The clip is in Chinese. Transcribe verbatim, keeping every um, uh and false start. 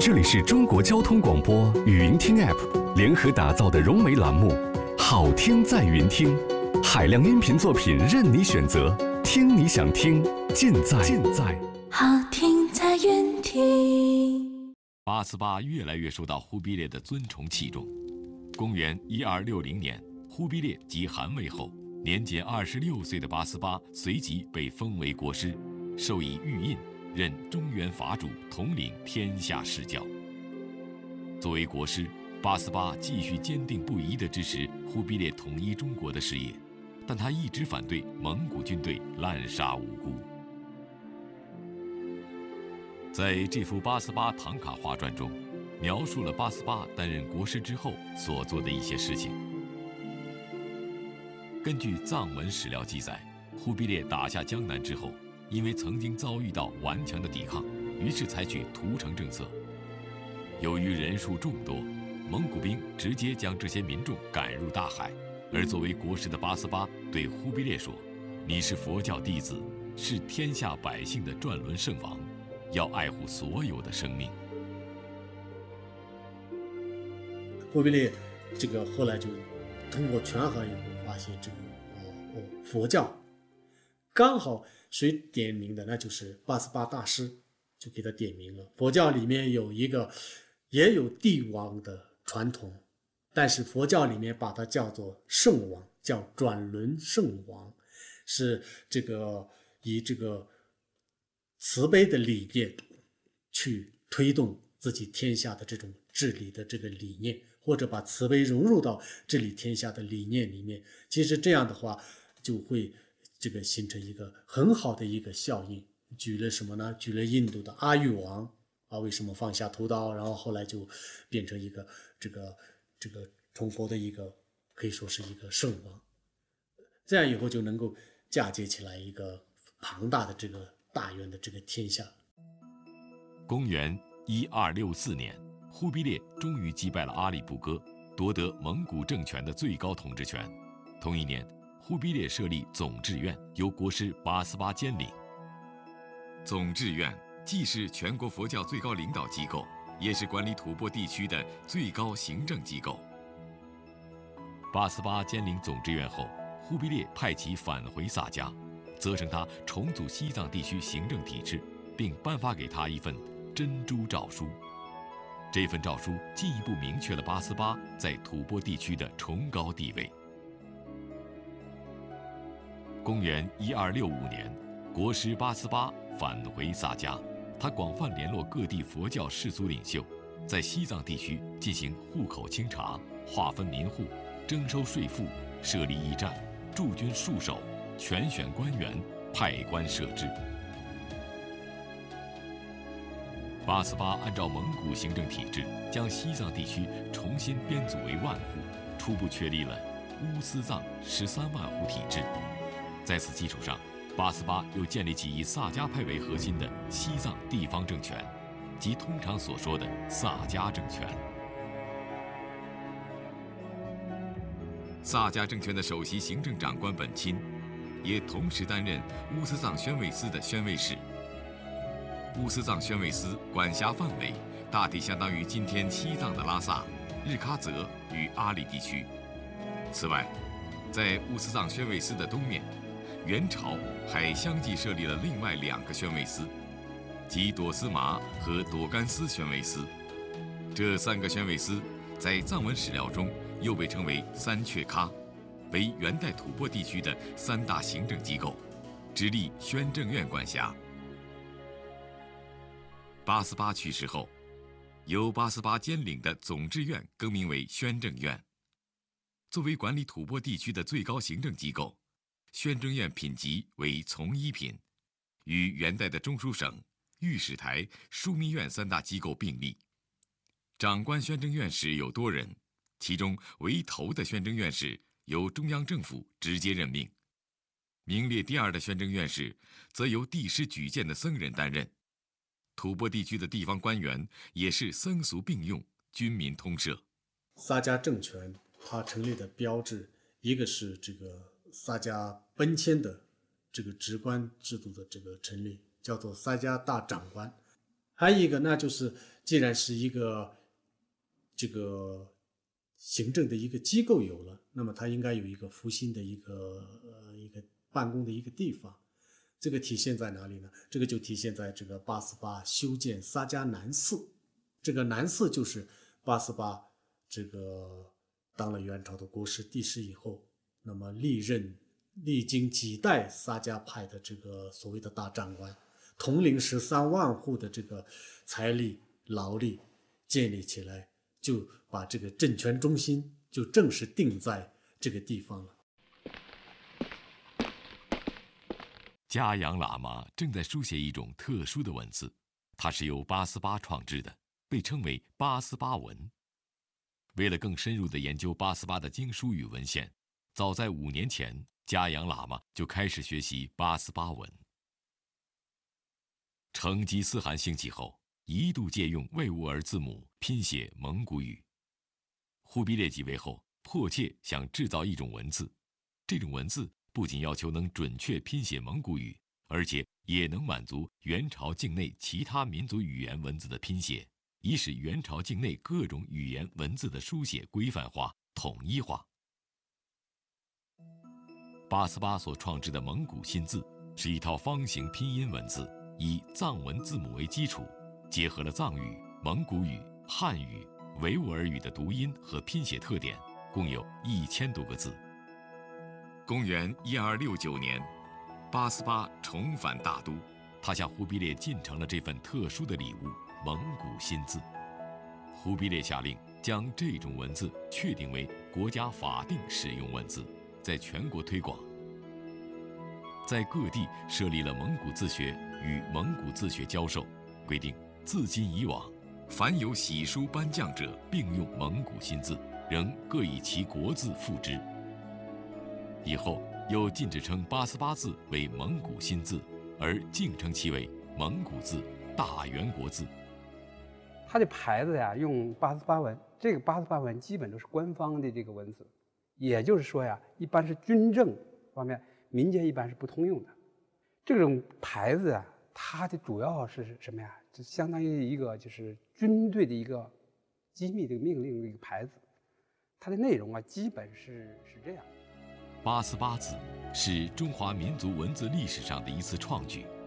这里是中国交通广播语音听 App 联合打造的融媒栏目，好听在云听，海量音频作品任你选择，听你想听，尽在尽在好听在云听。 八思巴越来越受到忽必烈的尊崇器重。公元一二六零年，忽必烈即汗位后，年仅二十六岁的八思巴随即被封为国师，授以御印，任中原法主，统领天下士教。作为国师，八思巴继续坚定不移地支持忽必烈统一中国的事业，但他一直反对蒙古军队滥杀无辜。在这幅八思巴唐卡画传中，描述了八思巴担任国师之后所做的一些事情。根据藏文史料记载，忽必烈打下江南之后，因为曾经遭遇到顽强的抵抗，于是采取屠城政策。由于人数众多，蒙古兵直接将这些民众赶入大海，而作为国师的八思巴对忽必烈说：“你是佛教弟子，是天下百姓的转轮圣王，要爱护所有的生命。” 忽必烈这个后来就通过权衡以后发现，这个呃佛教刚好谁点名的，那就是八思巴大师，就给他点名了。佛教里面有一个也有帝王的传统，但是佛教里面把它叫做圣王，叫转轮圣王，是这个以这个慈悲的理念去推动自己天下的这种治理的这个理念，或者把慈悲融入到治理天下的理念里面。其实这样的话就会这个形成一个很好的一个效应。举了什么呢？举了印度的阿育王啊，为什么放下屠刀，然后后来就变成一个这个这个崇佛的一个可以说是一个圣王，这样以后就能够嫁接起来一个庞大的这个大元的这个天下。 公元一二六四年，忽必烈终于击败了阿里不哥，夺得蒙古政权的最高统治权。同一年，忽必烈设立总制院，由国师八思巴兼领。总制院既是全国佛教最高领导机构，也是管理吐蕃地区的最高行政机构。八思巴兼领总制院后，忽必烈派其返回萨迦，责成他重组西藏地区行政体制，并颁发给他一份珍珠诏书。这份诏书进一步明确了八思巴在吐蕃地区的崇高地位。公元一二六五年，国师八思巴返回萨迦，他广泛联络各地佛教世俗领袖，在西藏地区进行户口清查，划分民户，征收税赋，设立驿站，驻军戍守，全选官员，派官设置。八思巴按照蒙古行政体制，将西藏地区重新编组为万户，初步确立了乌斯藏十三万户体制。在此基础上，八思巴又建立起以萨迦派为核心的西藏地方政权，即通常所说的萨迦政权。萨迦政权的首席行政长官本钦，也同时担任乌斯藏宣慰司的宣慰使。乌斯藏宣慰司管辖范围大体相当于今天西藏的拉萨、日喀则与阿里地区。此外，在乌斯藏宣慰司的东面，元朝还相继设立了另外两个宣慰司，即朵斯麻和朵甘斯宣慰司。这三个宣慰司在藏文史料中又被称为三阙喀，为元代吐蕃地区的三大行政机构，直隶宣政院管辖。八思巴去世后，由八思巴兼领的总制院更名为宣政院。作为管理吐蕃地区的最高行政机构，宣政院品级为从一品，与元代的中书省、御史台、枢密院三大机构并立。掌管宣政院士有多人，其中为头的宣政院士由中央政府直接任命，名列第二的宣政院士则由帝师举荐的僧人担任。吐蕃地区的地方官员也是僧俗并用，军民通摄。 萨迦政权它成立的标志，一个是这个萨迦奔迁的这个职官制度的这个成立，叫做萨迦大长官。 还有一个，那就是既然是一个这个行政的一个机构有了，那么它应该有一个复兴的一个呃一个办公的一个地方。这个体现在哪里呢？这个就体现在这个八思巴修建萨迦南寺。这个南寺就是八思巴这个当了元朝的国师帝师以后，那么历任历经几代萨迦派的这个所谓的大长官，统领十三万户的这个财力劳力建立起来，就把这个政权中心就正式定在这个地方了。 嘉阳喇嘛正在书写一种特殊的文字，它是由八思巴创制的，被称为八思巴文。为了更深入地研究八思巴的经书与文献，早在五年前，嘉阳喇嘛就开始学习八思巴文。成吉思汗兴起后，一度借用维吾尔字母拼写蒙古语。忽必烈即位后，迫切想制造一种文字，这种文字不仅要求能准确拼写蒙古语，而且也能满足元朝境内其他民族语言文字的拼写，以使元朝境内各种语言文字的书写规范化、统一化。八思巴所创制的蒙古新字是一套方形拼音文字，以藏文字母为基础，结合了藏语、蒙古语、汉语、维吾尔语的读音和拼写特点，共有一千多个字。公元一二六九年，八思巴重返大都，他向忽必烈进呈了这份特殊的礼物——蒙古新字。忽必烈下令将这种文字确定为国家法定使用文字，在全国推广。在各地设立了蒙古自学与蒙古自学教授，规定自今以往，凡有玺书颁降者，并用蒙古新字，仍各以其国字附之。以后又禁止称八思巴字为蒙古新字，而敬称其为蒙古字、大元国字。 它的牌子呀，用八思巴文，这个八思巴文基本都是官方的这个文字，也就是说呀，一般是军政方面，民间一般是不通用的。这种牌子啊，它的主要是什么呀？就相当于一个就是军队的一个机密的命令的一个牌子，它的内容啊，基本是是这样。 八思巴字是中华民族文字历史上的一次创举，